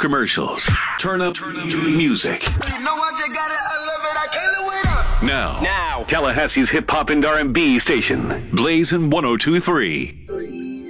Commercials. Turn up music. You know I just got it, I love it, I can't live without. Now, Tallahassee's hip hop and R&B station, Blazing 102.3.